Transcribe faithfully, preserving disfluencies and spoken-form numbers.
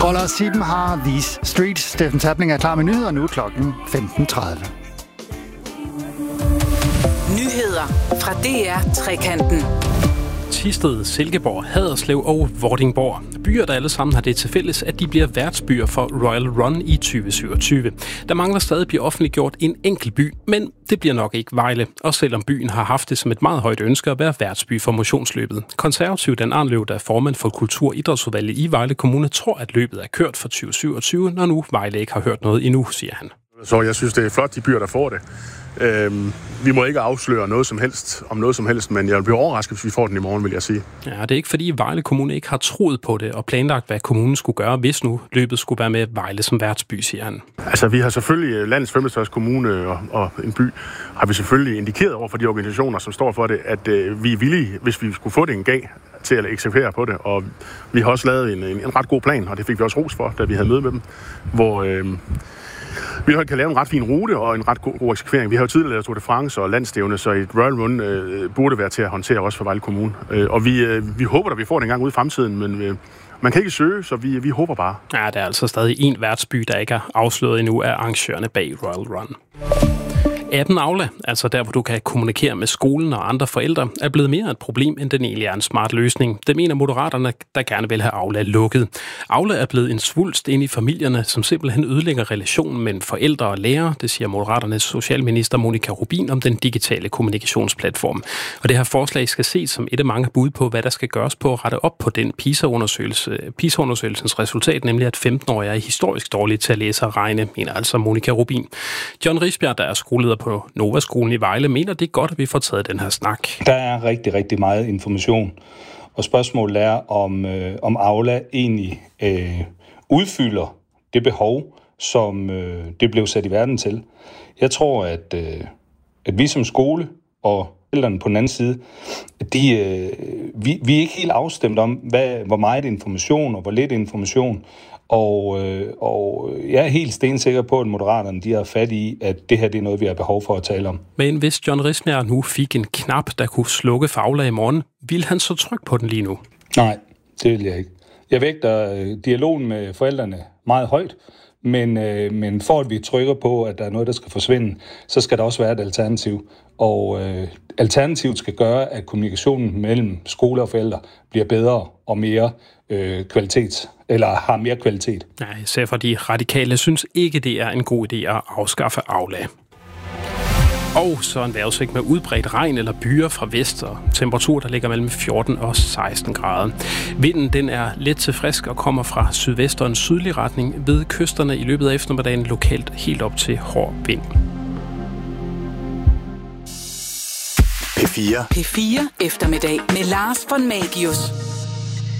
Waller Sieben har These Streets. Steffen Tabling er klar med nyheder nu klokken femten tredive. Nyheder fra D R Trekanten. Thisted, Silkeborg, Haderslev og Vordingborg. Byer, der alle sammen har det til fælles, at de bliver værtsbyer for Royal Run i tyve syvogtyve. Der mangler stadig blive offentliggjort en enkelt by, men det bliver nok ikke Vejle. Også selvom byen har haft det som et meget højt ønske at være værtsby for motionsløbet. Konservativ Dan Arnløv, der er formand for Kultur- og Idrætsudvalget i Vejle Kommune, tror, at løbet er kørt for tyve syvogtyve, når nu Vejle ikke har hørt noget endnu, siger han. Så jeg synes, det er flot, de byer, der får det. Øhm, vi må ikke afsløre noget som helst om noget som helst, men jeg vil blive overrasket, hvis vi får den i morgen, vil jeg sige. Ja, det er ikke fordi Vejle Kommune ikke har troet på det og planlagt, hvad kommunen skulle gøre, hvis nu løbet skulle være med Vejle som værtsby, siger han. Altså, vi har selvfølgelig landets femogstørste kommune og, og en by, har vi selvfølgelig indikeret over for de organisationer, som står for det, at øh, vi er villige, hvis vi skulle få det en gang, til at eksekvere på det. Og vi har også lavet en, en, en ret god plan, og det fik vi også ros for, da vi havde møde med dem, hvor Øh, vi kan lave en ret fin rute og en ret god, god eksekvering. Vi har jo tidligere lavet Tour de France og landstævne, så et Royal Run øh, burde være til at håndtere også for Vejle Kommune. Øh, og vi, øh, vi håber, at vi får det en gang ude i fremtiden, men øh, man kan ikke søge, så vi, vi håber bare. Ja, der er altså stadig en værtsby, der ikke er afslået endnu af arrangørerne bag Royal Run. Appen Aula, altså der, hvor du kan kommunikere med skolen og andre forældre, er blevet mere et problem, end den egentlig er en smart løsning. Det mener Moderaterne, der gerne vil have Aula lukket. Aula er blevet en svulst ind i familierne, som simpelthen ødelægger relationen mellem forældre og lærere, det siger Moderaternes socialminister Monika Rubin om den digitale kommunikationsplatform. Og det her forslag skal ses som et af mange bud på, hvad der skal gøres på at rette op på den PISA-undersøgelse, PISA-undersøgelsens resultat, nemlig at femten-årige er historisk dårlige til at læse og regne, mener altså Monika Rubin. John Risbjerg, der er skoleleder på Nova-skolen i Vejle, mener det er godt, at vi får taget den her snak. Der er rigtig, rigtig meget information, og spørgsmålet er, om, øh, om Aula egentlig øh, udfylder det behov, som øh, det blev sat i verden til. Jeg tror, at, øh, at vi som skole og forældrene på den anden side, de, øh, vi, vi er ikke helt afstemt om, hvad, hvor meget information og hvor lidt information. Og, øh, og jeg er helt stensikker på, at Moderaterne de har fat i, at det her det er noget, vi har behov for at tale om. Men hvis John Risbjerg nu fik en knap, der kunne slukke for Aula i morgen, vil han så trykke på den lige nu? Nej, det vil jeg ikke. Jeg vægter dialogen med forældrene meget højt, men, øh, men for at vi trykker på, at der er noget, der skal forsvinde, så skal der også være et alternativ. Og øh, alternativet skal gøre, at kommunikationen mellem skole og forældre bliver bedre og mere øh, kvalitet, eller har mere kvalitet. Nej, især fordi radikale synes ikke, det er en god idé at afskaffe Aula. Og så en vejrudsigt med udbredt regn eller byer fra vest, og temperatur, der ligger mellem fjorten og seksten grader. Vinden den er let til frisk og kommer fra sydvest og en sydlig retning ved kysterne i løbet af eftermiddagen lokalt helt op til hård vind. P fire. P fire eftermiddag med Lars von Magius.